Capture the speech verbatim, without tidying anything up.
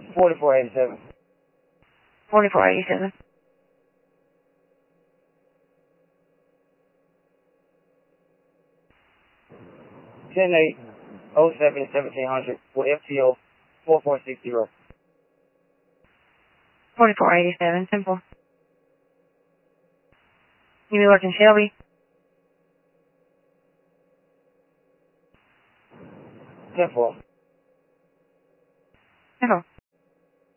forty-four eighty-seven. forty-four eighty-seven. ten eight oh seven seventeen hundred with F T O four four six zero. forty-four eighty-seven, simple. You be working Shelby? ten four. Simple.